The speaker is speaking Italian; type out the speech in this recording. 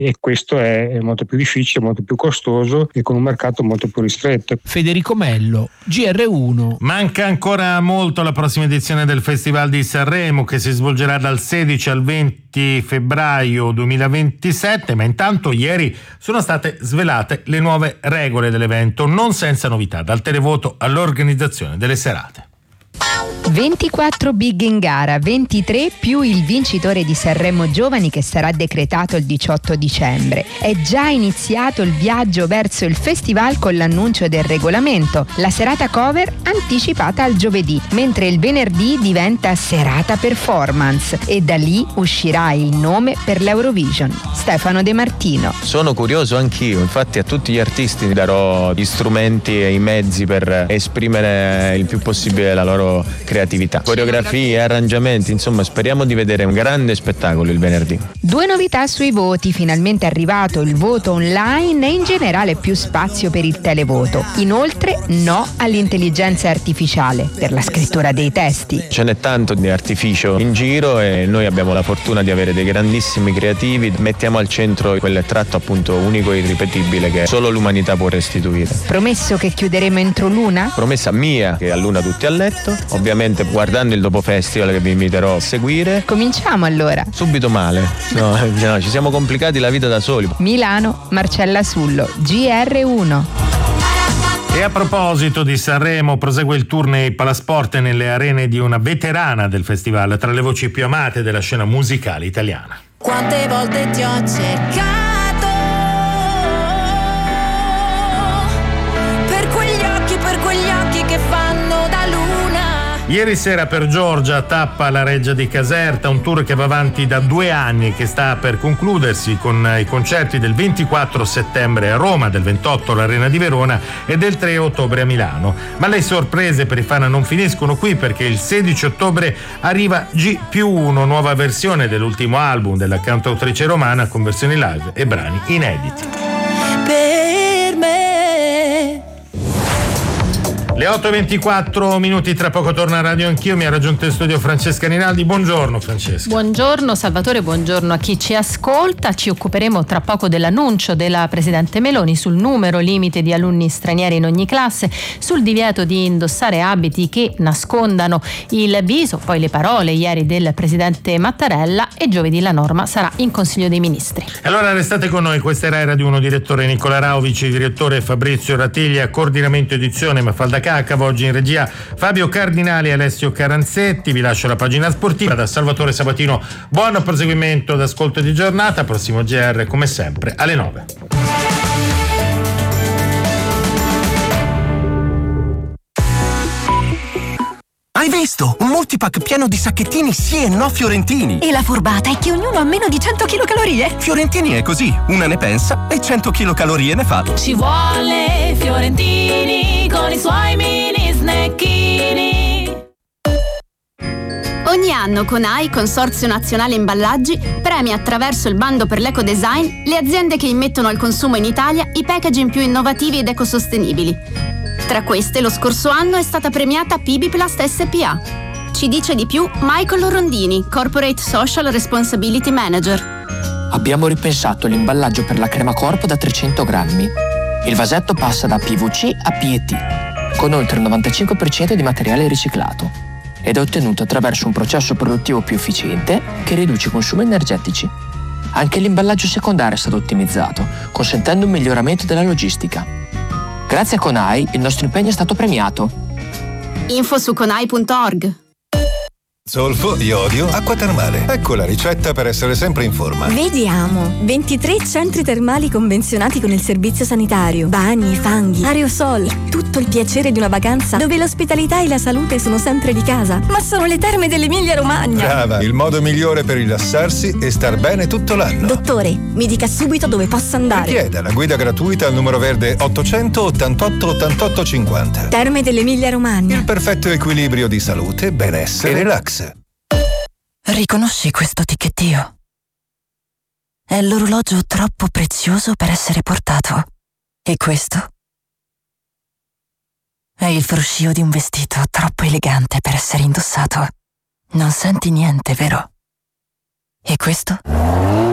e questo è molto più difficile, molto più costoso e con un mercato molto più ristretto. Federico Mello, GR1. Manca ancora molto la prossima edizione del Festival di Sanremo, che si svolgerà dal 16 al 20 febbraio 2027, ma intanto ieri sono state svelate le nuove regole dell'evento, non senza novità, dal televoto all'organizzazione delle serate. 24 big in gara, 23 più il vincitore di Sanremo Giovani che sarà decretato il 18 dicembre. È già iniziato il viaggio verso il festival con l'annuncio del regolamento. La serata cover anticipata al giovedì, mentre il venerdì diventa serata performance e da lì uscirà il nome per l'Eurovision. Stefano De Martino. Sono curioso anch'io, infatti a tutti gli artisti darò gli strumenti e i mezzi per esprimere il più possibile la loro creatività, coreografie, arrangiamenti, insomma speriamo di vedere un grande spettacolo il venerdì. 2 novità sui voti, finalmente è arrivato il voto online e in generale più spazio per il televoto. Inoltre no all'intelligenza artificiale per la scrittura dei testi. Ce n'è tanto di artificio in giro e noi abbiamo la fortuna di avere dei grandissimi creativi, mettiamo al centro quel tratto appunto unico e irripetibile che solo l'umanità può restituire. Promesso che chiuderemo entro l'una? Promessa mia che all'una tutti a letto, ovviamente guardando il dopo festival che vi inviterò a seguire. Cominciamo allora. Subito male, no, ci siamo complicati la vita da soli. Milano, Marcella Sullo, GR1. E a proposito di Sanremo, prosegue il tour nei palasport e nelle arene di una veterana del festival, tra le voci più amate della scena musicale italiana. Quante volte ti ho cercato, per quegli occhi che fanno da luna. Ieri sera per Giorgia tappa la Reggia di Caserta, un tour che va avanti da 2 anni e che sta per concludersi con i concerti del 24 settembre a Roma, del 28 all'Arena di Verona e del 3 ottobre a Milano. Ma le sorprese per i fan non finiscono qui, perché il 16 ottobre arriva G+1, nuova versione dell'ultimo album della cantautrice romana con versioni live e brani inediti. Per me. Le 8:24, tra poco torna a Radio Anch'io. Mi ha raggiunto in studio Francesca Rinaldi. Buongiorno Francesca. Buongiorno Salvatore, buongiorno a chi ci ascolta. Ci occuperemo tra poco dell'annuncio della Presidente Meloni sul numero limite di alunni stranieri in ogni classe, sul divieto di indossare abiti che nascondano il viso, poi le parole ieri del Presidente Mattarella, e giovedì la norma sarà in Consiglio dei Ministri. Allora restate con noi, questa era Radio 1, direttore Nicola Rauvici, direttore Fabrizio Ratiglia, coordinamento edizione Mafalda Cacavo, oggi in regia Fabio Cardinali e Alessio Caranzetti. Vi lascio la pagina sportiva da Salvatore Sabatino. Buon proseguimento d'ascolto di giornata, prossimo GR come sempre alle 9. Hai visto? Un multipack pieno di sacchettini sì e no fiorentini. E la furbata è che ognuno ha meno di 100 kcal. Fiorentini è così, una ne pensa e 100 kcal ne fa. Ci vuole Fiorentini con i suoi mini snecchini. Ogni anno CONAI, Consorzio Nazionale Imballaggi, premia attraverso il bando per l'ecodesign le aziende che immettono al consumo in Italia i packaging più innovativi ed ecosostenibili. Tra queste, lo scorso anno è stata premiata PB+ SPA. Ci dice di più Michael Rondini, Corporate Social Responsibility Manager. Abbiamo ripensato l'imballaggio per la crema corpo da 300 grammi. Il vasetto passa da PVC a PET, con oltre il 95% di materiale riciclato, ed è ottenuto attraverso un processo produttivo più efficiente che riduce i consumi energetici. Anche l'imballaggio secondario è stato ottimizzato, consentendo un miglioramento della logistica. Grazie a CONAI il nostro impegno è stato premiato. Info su conai.org. Zolfo, iodio, acqua termale. Ecco la ricetta per essere sempre in forma. Vediamo. 23 centri termali convenzionati con il servizio sanitario. Bagni, fanghi, aerosol. Tutto il piacere di una vacanza dove l'ospitalità e la salute sono sempre di casa. Ma sono le terme dell'Emilia Romagna. Brava, il modo migliore per rilassarsi e star bene tutto l'anno. Dottore, mi dica subito dove posso andare. Richieda la guida gratuita al numero verde 888 88 50. Terme dell'Emilia Romagna. Il perfetto equilibrio di salute, benessere e relax. Riconosci questo ticchettio? È l'orologio troppo prezioso per essere portato. E questo? È il fruscio di un vestito troppo elegante per essere indossato. Non senti niente, vero? E questo?